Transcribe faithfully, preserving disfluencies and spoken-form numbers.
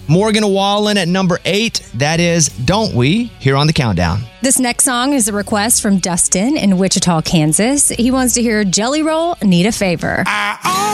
Morgan Wallen at number eight. That is Don't We, here on the Countdown. This next song is a request from Dustin in Wichita, Kansas. He wants to hear Jelly Roll, Need a Favor. I